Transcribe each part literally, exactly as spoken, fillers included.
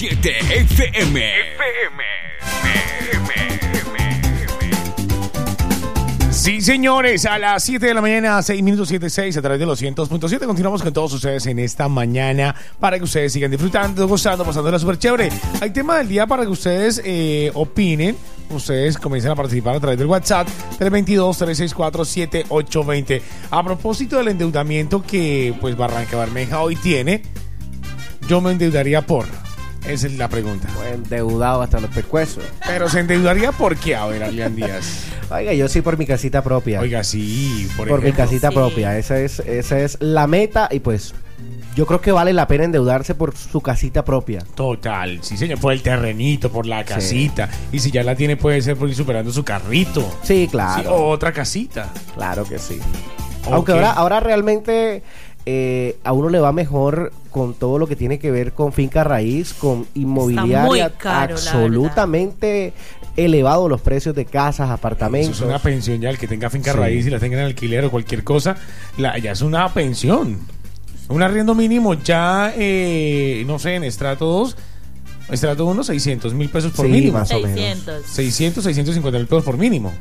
siete F M. F M. Sí, señores, a las siete de la mañana, seis minutos, siete seis, a través de los cien punto siete. Continuamos con todos ustedes en esta mañana para que ustedes sigan disfrutando, gozando, pasándola súper chévere. Hay tema del día para que ustedes eh, opinen. Ustedes comiencen a participar a través del WhatsApp tres dos dos, tres seis cuatro, siete ocho dos cero. A propósito del endeudamiento que pues Barranca Bermeja hoy tiene, yo me endeudaría por... Esa es la pregunta. Pues endeudado hasta los pescuezos. Pero se endeudaría por qué, a ver, Adrián Díaz. Oiga, yo sí por mi casita propia. Oiga, sí, por, por mi casita sí. propia. Esa es, esa es la meta y pues yo creo que vale la pena endeudarse por su casita propia. Total, sí señor, por el terrenito, por la casita. Sí. Y si ya la tiene puede ser por ir superando su carrito. Sí, claro. Sí, o otra casita. Claro que sí. Okay. Aunque ahora, ahora realmente eh, a uno le va mejor con todo lo que tiene que ver con finca raíz, con inmobiliaria, caro, absolutamente elevado los precios de casas, apartamentos. Eso es una pensión ya, el que tenga finca sí. raíz y la tenga en alquiler o cualquier cosa, la, ya es una pensión. Un arriendo mínimo ya, eh, no sé, en estrato dos, estrato uno, seiscientos mil pesos por sí, mínimo. Más o menos. seiscientos. seiscientos, seiscientos cincuenta mil pesos por mínimo.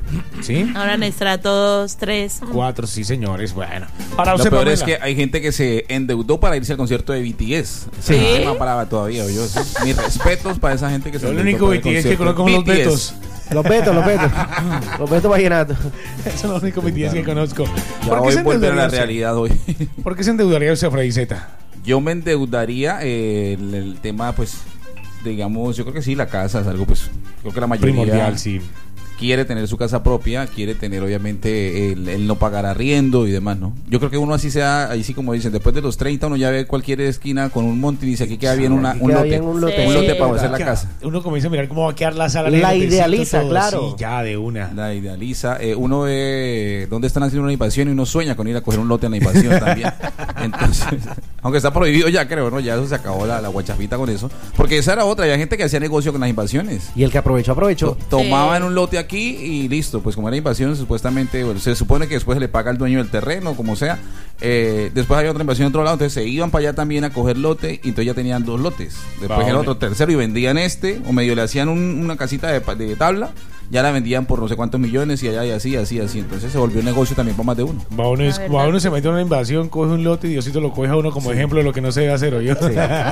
¿Sí? Ahora en estrato dos, tres. Cuatro, sí señores, bueno. Para Lo usted, peor Pamela. es que hay gente que se endeudó para irse al concierto de B T S. Sí. Es un tema para todavía, yo. ¿Sí? Mis respetos para esa gente que se Lo endeudó único para el B T S que concierto. conozco son los B T S. Betos. Los betos, los betos. Los betos vallenatos. Eso es lo único B T S que conozco. Ya ¿Por qué hoy se vuelve a la endeudaría usted? realidad hoy. ¿Por qué se endeudaría usted, Freddy Zeta? Yo me endeudaría eh, el, el tema, pues, digamos, yo creo que sí, la casa es algo, pues, creo que la mayoría Primordial, sí. quiere tener su casa propia, quiere tener obviamente el, el no pagar arriendo y demás, ¿no? Yo creo que uno así sea, ahí sí como dicen, después de los treinta uno ya ve cualquier esquina con un monte y dice, aquí queda bien una, Aquí un, queda lote, bien un lote. un lote Sí. para hacer la casa. Uno comienza a mirar cómo va a quedar la sala. La lotecito, idealiza, todo, claro. Sí, ya, de una. La idealiza, eh, uno ve dónde están haciendo una invasión y uno sueña con ir a coger un lote en la invasión también. Entonces, aunque está prohibido ya, creo, ¿no? Ya eso se acabó la, la guachafita con eso. Porque esa era otra, había gente que hacía negocio con las invasiones. Y el que aprovechó, aprovechó. To- Tomaban Sí. un lote aquí y listo, pues como era invasión, supuestamente, bueno, se supone que después se le paga al dueño del terreno, como sea. Eh, después había otra invasión en otro lado, entonces se iban para allá también a coger lote y entonces ya tenían dos lotes. Después Va, el hombre. otro tercero y vendían este, o medio le hacían un- una casita de, pa- de tabla, ya la vendían por no sé cuántos millones y allá y así, así, así. Entonces se volvió un negocio también para más de uno. Va uno, es- La va verdad. uno se mete en una invasión, coge un lote y Diosito lo coge a uno como ejemplo de lo que no se debe hacer, ¿oyó?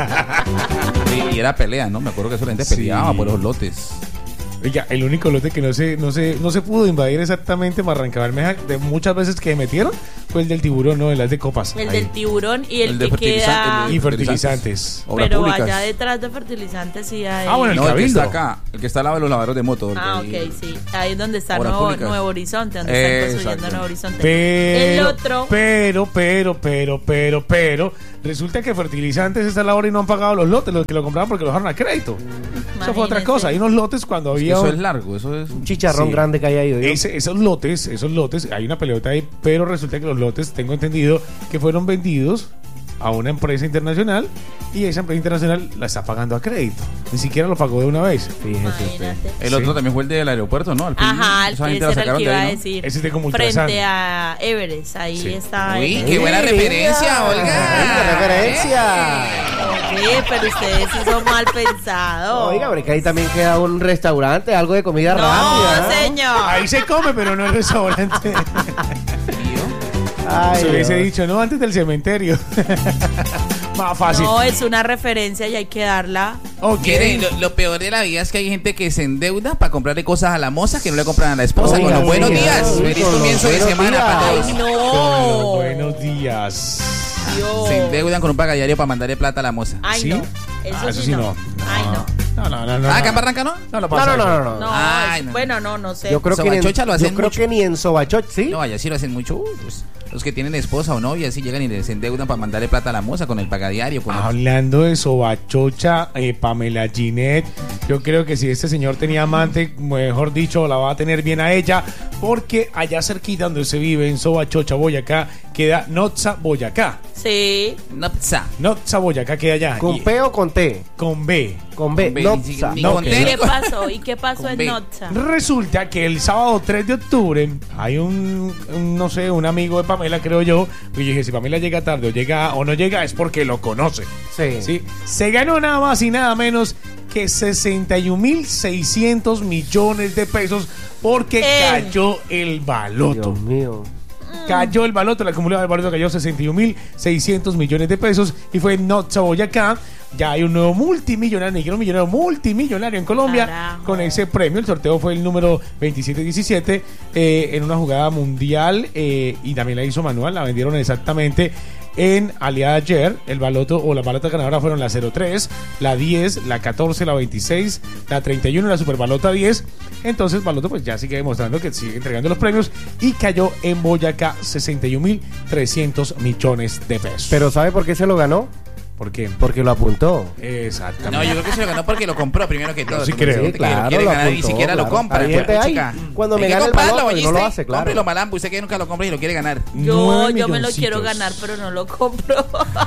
Y, y era pelea, ¿no? Me acuerdo que eso la gente Sí. peleaba por los lotes. Oiga, el único lote que no se, no se, no se pudo invadir exactamente Barranca Bermeja, de muchas veces que metieron, fue el del tiburón, no, el de copas. El Ahí. del tiburón y el, El de que fertilizante, queda. el de- Y fertilizantes. Obras Pero públicas. allá detrás de fertilizantes sí hay. Ah, bueno, el No, el que Cabildo. está acá, el que está al lado de los lavaderos de moto. el Ah, que- ok, sí. Ahí es donde está Obras Nuevo, públicas. Nuevo Horizonte, donde Eh, están construyendo exacto. Nuevo Horizonte. Pero, el otro. pero, pero, pero, pero, pero, resulta que fertilizantes está a la hora y no han pagado los lotes, los que lo compraban porque lo dejaron a crédito. Eso fue otra Imagínese. cosa. Hay unos lotes cuando Es que había... eso un- es largo, eso es... Un chicharrón Sí. grande que hay ahí. ¿oyó? Ese- esos lotes, esos lotes, hay una pelota ahí, pero resulta que los lotes, tengo entendido, que fueron vendidos a una empresa internacional y esa empresa internacional la está pagando a crédito. Ni siquiera lo pagó de una vez. Fíjese usted. Imagínate. El Sí. otro también fue el del aeropuerto, ¿no? Al fin, Ajá, esa ese gente la era el sacaron que de iba a ahí, ¿no? decir. Ese es de como Ultrasan. Frente a Everest, ahí Sí. está. Uy, el- qué buena Mira, referencia, Olga. ¡Qué referencia! Oye, pero ustedes sí son mal pensados. Oiga, pero que ahí también queda un restaurante, algo de comida No, rápida. señor. Ahí se come, pero no en restaurante. Ay, Se hubiese Dios. dicho, no, antes del cementerio. Más fácil. No, es una referencia y hay que darla. Ok. Miren, lo, lo peor de la vida es que hay gente que se endeuda para comprarle cosas a la moza que no le compran a la esposa. Oiga, con los sí, buenos sí, días. sí, Feliz con los comienzo de buenos semana para días. todos. Ay, Con los no. buenos días. Dios. Se endeudan con un pagadiario para mandarle plata a la moza. Ay, ¿Sí? no. Eso, Ah, eso sí, sí no. no. Ay, no. No, no, no, no. Ah, no. acá en Barranca no. No, lo No, pasa no, no, eso. no, no. No, Ay, es- no. bueno, no, no sé. Yo creo que ni en, Sobachocha lo hacen yo creo mucho. que ni en Sobachoch, ¿sí? No, allá sí lo hacen mucho. Uy, los, los que tienen esposa o novia, sí llegan y les endeudan para mandarle plata a la moza con el pagadiario. Con el- Hablando de Sobachocha, eh, Pamela Ginette Yo creo que si este señor tenía amante, mejor dicho, la va a tener bien a ella, porque allá cerquita donde se vive, en Sobachocha, Boyacá, queda Notza, Boyacá. Sí. Notza. Notza, Boyacá queda allá. ¿Con Y- P o con T? Con B. Con B. Con B, Notza. ni- ni No, con que- T. ¿Y qué pasó? ¿Y qué pasó Con en B. Notza? Resulta que el sábado tres de octubre hay un, un, no sé, un amigo de Pamela, creo yo, y yo dije, si Pamela llega tarde o llega o no llega es porque lo conoce. Sí. ¿Sí? Se ganó nada más y nada menos que sesenta y un mil seiscientos millones de pesos porque Eh. cayó el baloto. Dios mío. Cayó el baloto, el acumulado del baloto cayó sesenta y un mil seiscientos millones de pesos y fue en Notza, Boyacá. Ya hay un nuevo multimillonario, un millonario multimillonario en Colombia. Carajo. Con ese premio. El sorteo fue el número veintisiete diecisiete eh, en una jugada mundial eh, y también la hizo manual, la vendieron exactamente en Aliada ayer. El baloto o la balota ganadora fueron la cero tres, la diez, la catorce, la veintiséis, la treinta y uno y la superbalota diez. Entonces Baloto pues ya sigue demostrando que sigue entregando los premios y cayó en Boyacá sesenta y un mil trescientos millones de pesos. Pero ¿sabe por qué se lo ganó? ¿Por qué? Porque lo apuntó. Exactamente. No, yo creo que se lo ganó porque lo compró primero que todo. sí Como creo. hay gente Sí, claro, que lo quiere lo ganar y ni apuntó, siquiera lo claro. compra. Hay gente Pues, ahí, chica, cuando hay me que gane el comprarlo, baloto y no ¿oíste? lo hace, claro. Cómprelo, malambo, usted que nunca lo compra y lo quiere ganar. Yo, Nueve yo me lo quiero milloncitos. ganar, pero no lo compro.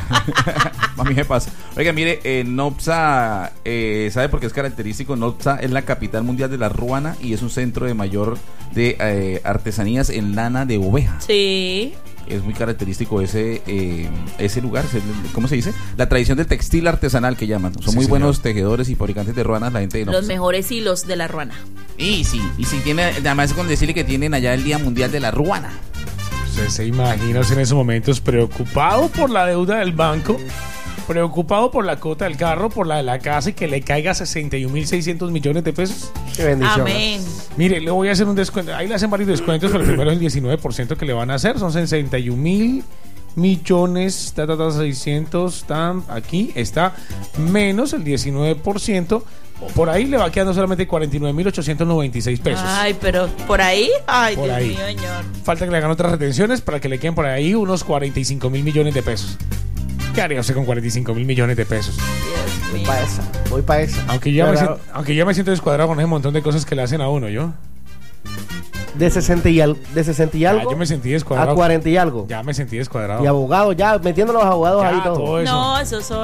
A mí me pasa. Oiga, mire, eh, Nopsa, eh, ¿sabe por qué es característico? Nopsa es la capital mundial de la ruana y es un centro de mayor de eh, artesanías en lana de oveja. Sí. Es muy característico ese eh, ese lugar, es el- ¿cómo se dice? La tradición del textil artesanal que llaman. Son Sí, muy señor. buenos tejedores y fabricantes de ruanas la gente de Los Nopsa. mejores hilos de la ruana. Y sí, y si tiene, además con decirle que tienen allá el Día Mundial de la Ruana. Usted se imagina en esos momentos preocupado por la deuda del banco, preocupado por la cuota del carro, por la de la casa y que le caiga sesenta y un mil seiscientos millones de pesos. Qué bendición. Amén. Mire, le voy a hacer un descuento. Ahí le hacen varios descuentos, pero el primero es el diecinueve por ciento que le van a hacer. Son sesenta y un mil millones, ta, ta, ta, seiscientos, tan, aquí está, menos el diecinueve por ciento. Por ahí le va quedando solamente cuarenta y nueve mil ochocientos noventa y seis pesos. Ay, pero por ahí. Ay, Por Dios ahí. mío, señor. Falta que le hagan otras retenciones para que le queden por ahí unos cuarenta y cinco mil millones de pesos. ¿Qué haría usted con cuarenta y cinco mil millones de pesos? Dios Voy mío. para esa. Voy para esa. Aunque ya, me Pero, siento, aunque ya me siento descuadrado con ese montón de cosas que le hacen a uno, yo. De sesenta y, al, de sesenta y Ya, algo yo me sentí a descuadrado. cuarenta y algo. Ya me sentí descuadrado. Y abogados, ya metiendo los abogados Ya, ahí todo. todo eso. No, esos son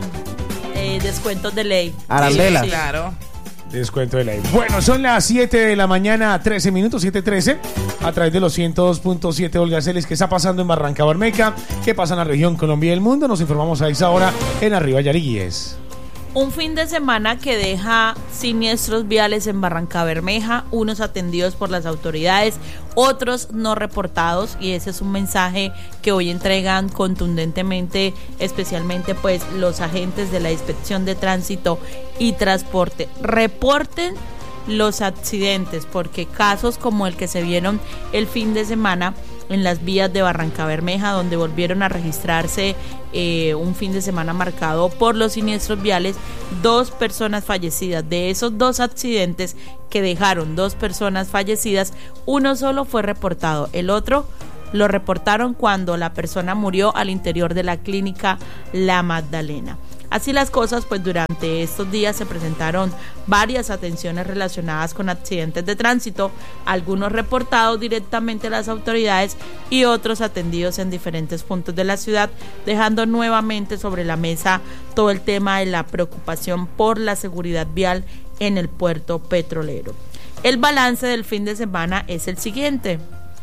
eh, descuentos de ley. Arandelas. Sí, sí. Claro. Descuento de ley. Bueno, son las siete de la mañana, trece minutos, siete trece. A través de los cien punto siete, Olga Celis, ¿qué está pasando en Barranca Bermeja? ¿Qué pasa en la región Colombia y el mundo? Nos informamos a esa hora en Arriba Yariguíes. Un fin de semana que deja siniestros viales en Barranca Bermeja, unos atendidos por las autoridades, otros no reportados, y ese es un mensaje que hoy entregan contundentemente, especialmente pues los agentes de la Inspección de Tránsito y Transporte. Reporten los accidentes, porque casos como el que se vieron el fin de semana en las vías de Barranca Bermeja, donde volvieron a registrarse eh, un fin de semana marcado por los siniestros viales, dos personas fallecidas. De esos dos accidentes que dejaron dos personas fallecidas, uno solo fue reportado, el otro lo reportaron cuando la persona murió al interior de la clínica La Magdalena. Así las cosas, pues durante estos días se presentaron varias atenciones relacionadas con accidentes de tránsito, algunos reportados directamente a las autoridades y otros atendidos en diferentes puntos de la ciudad, dejando nuevamente sobre la mesa todo el tema de la preocupación por la seguridad vial en el puerto petrolero. El balance del fin de semana es el siguiente.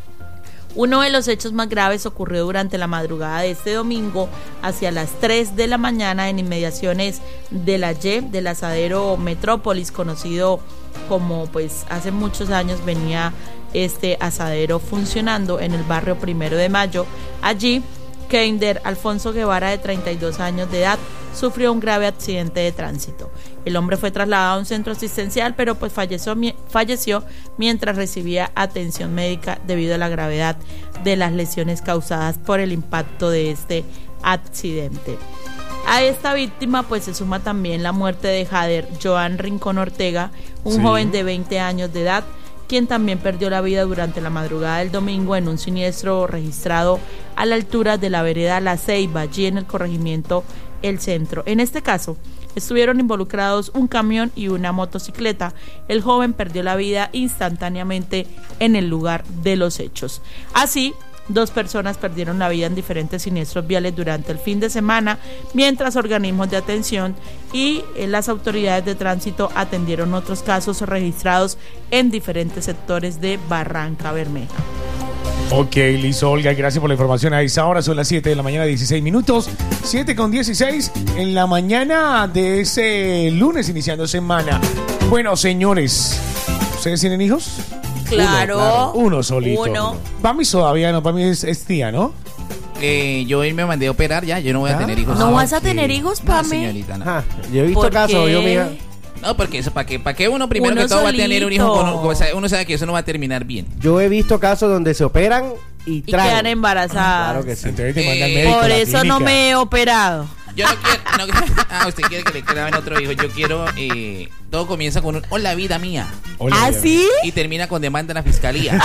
Uno de los hechos más graves ocurrió durante la madrugada de este domingo hacia las tres de la mañana en inmediaciones de la Y, del asadero Metrópolis, conocido como pues hace muchos años venía este asadero funcionando en el barrio Primero de Mayo. Allí, Keinder Alfonso Guevara, de treinta y dos años de edad, sufrió un grave accidente de tránsito. El hombre fue trasladado a un centro asistencial, pero pues falleció, falleció mientras recibía atención médica debido a la gravedad de las lesiones causadas por el impacto de este accidente. A esta víctima pues se suma también la muerte de Jader Joan Rincón Ortega, un Sí. joven de veinte años de edad, quien también perdió la vida durante la madrugada del domingo en un siniestro registrado a la altura de la vereda La Ceiba, allí en el corregimiento El Centro. En este caso, Estuvieron involucrados un camión y una motocicleta. El joven perdió la vida instantáneamente en el lugar de los hechos. Así, dos personas perdieron la vida en diferentes siniestros viales durante el fin de semana, mientras organismos de atención y eh, las autoridades de tránsito atendieron otros casos registrados en diferentes sectores de Barranca Bermeja. Ok, listo, Olga, gracias por la información. A esa hora son las siete de la mañana, dieciséis minutos. siete con dieciséis en la mañana de ese lunes iniciando semana. Bueno, señores, ¿ustedes tienen hijos? Claro. Uno, claro. Uno solito. Uno. Para mí todavía no, para mí es, es tía, ¿no? Eh, yo hoy me mandé a operar ya, yo no voy a ¿Ah? tener hijos. ¿No Ah, vas a ok. tener hijos, No, Pame? señorita, no. Ah, yo he visto ¿Por casos, qué? yo mira. No, porque eso, ¿para qué? ¿Para qué uno primero Uno que todo va a tener un hijo solito. con, o sea, uno sabe que eso no va a terminar bien? Yo he visto casos donde se operan y Y traen. quedan embarazadas. Claro que sí. Entonces te manda al Eh, médico. Por a la eso no clínica. me he operado. Yo no quiero. No, ah, usted quiere que le graben otro hijo. Yo quiero. Eh, todo comienza con un. Hola, vida mía. Hola, ¿Ah, Diana. sí? Y termina con demanda en la fiscalía.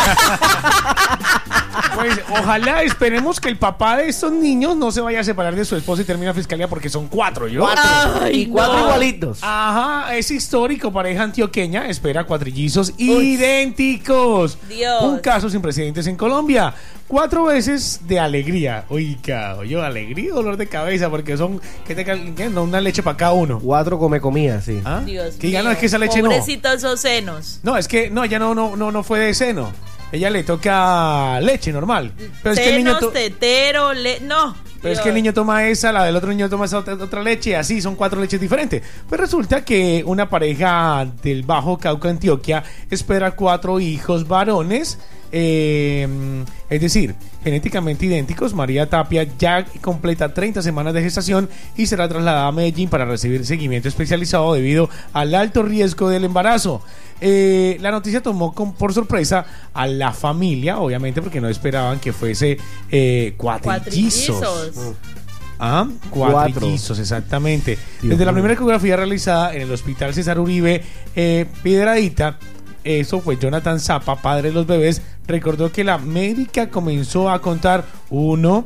Pues ojalá esperemos que el papá de estos niños no se vaya a separar de su esposa y termine la fiscalía porque son cuatro, ¿yo? Ay, y cuatro no. igualitos. Ajá, es histórico. Pareja antioqueña espera cuatrillizos idénticos. Dios. Un caso sin precedentes en Colombia. Cuatro veces de alegría. Oiga, yo alegría y dolor de cabeza porque son, ¿qué te cal- qué? No, una leche para cada uno. Cuatro come comida, sí. ¿Ah? Dios Que ya no mío. es que esa leche no. Pobrecitos esos senos. No, es que no, ella no, no, no, no fue de seno. Ella le toca leche normal. Pero es que el niño Senos, to- tetero, le... No. Pero es que el niño toma esa, la del otro niño toma esa otra, otra leche, así son cuatro leches diferentes. Pues resulta que una pareja del Bajo Cauca, Antioquia, espera cuatro hijos varones, eh, es decir, genéticamente idénticos. María Tapia ya completa treinta semanas de gestación y será trasladada a Medellín para recibir seguimiento especializado debido al alto riesgo del embarazo. Eh, la noticia tomó con, por sorpresa a la familia, obviamente porque no esperaban que fuese eh, cuatrillizos. Cuatrillizos. Ah, cuatrillizos, exactamente. Desde la mío. primera ecografía realizada en el Hospital César Uribe eh, Piedradita, eso fue Jonathan Zapa, padre de los bebés, recordó que la médica comenzó a contar uno,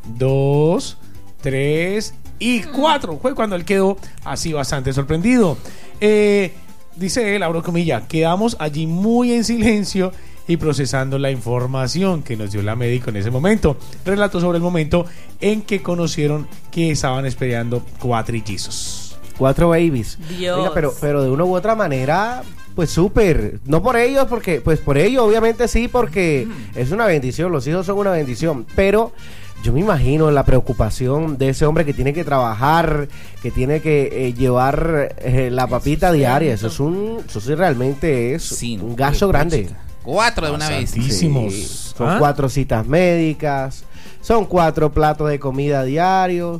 dos, tres y cuatro. Fue cuando él quedó así bastante sorprendido. Eh, dice él, abro comilla, quedamos allí muy en silencio y procesando la información que nos dio la médica en ese momento. Relató sobre el momento en que conocieron que estaban esperando cuatrillizos. Cuatro babies. Dios. Oiga, pero, pero de una u otra manera, pues súper. No por ellos, porque, pues por ellos, obviamente sí, porque es una bendición. Los hijos son una bendición. Pero yo me imagino la preocupación de ese hombre que tiene que trabajar, que tiene que eh, llevar eh, la papita diaria. Eso es un, eso sí realmente es Sí, un gasto grande. Cuatro de una vez. Bastantísimos. Sí, son ¿Ah? cuatro citas médicas, son cuatro platos de comida diarios.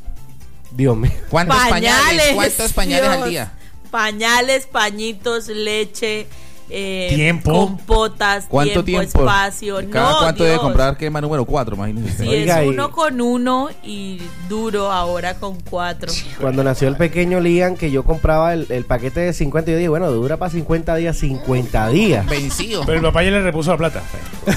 Dios mío. ¿Cuántos pañales? Pañales. ¿Cuántos pañales Dios. al día? Pañales, pañitos, leche, eh, Tiempo. compotas, ¿Cuánto tiempo, tiempo? espacio. Cada no, cuánto Dios. debe comprar quema número cuatro, imagínense. Si Oiga, es y- uno con uno y duro ahora con cuatro. Cuando nació el pequeño Liam, que yo compraba el, el paquete de cincuenta, yo dije, bueno, dura para cincuenta días, cincuenta días. Vencido. Pero el papá ya le repuso la plata.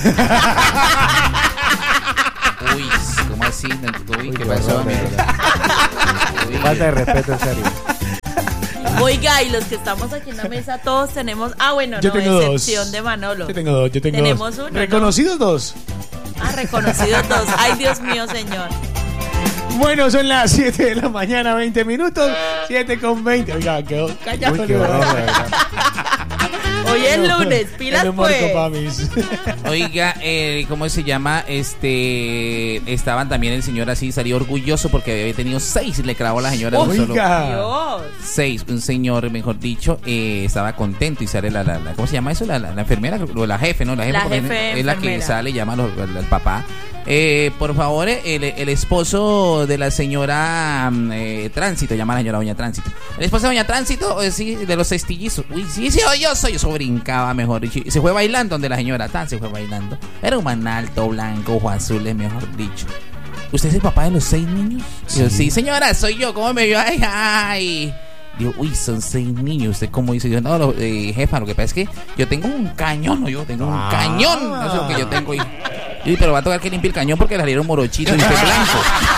Uy, ¿cómo así? Uy, Uy, ¿qué qué pasó? horror, de verdad. Uy. Falta de respeto, en serio. Oiga, y los que estamos aquí en la mesa, todos tenemos. Ah, bueno, Yo no, tengo dos. excepción de Manolo. Yo tengo dos, yo tengo Tenemos dos. uno, ¿no? Reconocidos dos. Ah, reconocidos dos. Ay, Dios mío, señor. Bueno, son las siete de la mañana, veinte minutos. siete con veinte. Oiga, quedó callado. Uy, qué horror, de verdad. Hoy es lunes, pilas El humor pues. con Pamis. Oiga, eh, ¿cómo se llama? Este, estaban también el señor así, salió orgulloso porque había tenido seis y le clavó a la señora de un solo. Oiga. Dios. Seis, un señor, mejor dicho, eh, estaba contento y sale la, la, la- ¿cómo se llama eso? La, la, la enfermera, o la jefe, ¿no? La jefe, La porque jefe es la que enfermera. sale y llama al, al- al papá. Eh, por favor, el, el esposo de la señora mm, eh, Tránsito, llama a la señora Doña Tránsito. El esposo de Doña Tránsito, eh, sí, de los cestillizos. Uy, sí, sí, yo soy. Eso brincaba, mejor dicho. Y se fue bailando donde la señora Tan se fue bailando. Era un man alto, blanco, ojo azules, mejor dicho. ¿Usted es el papá de los seis niños? Sí, yo, sí señora, soy yo. ¿Cómo me vio? Ay, ay. Digo, uy, son seis niños. ¿Usted cómo dice? Yo, no, lo- eh, jefa, lo que pasa es que yo tengo un cañón, ¿no? Yo tengo un Ah. cañón. Eso es lo que yo tengo. Y, y, pero va a tocar que limpie el cañón porque le salieron morochitos y usted es blanco.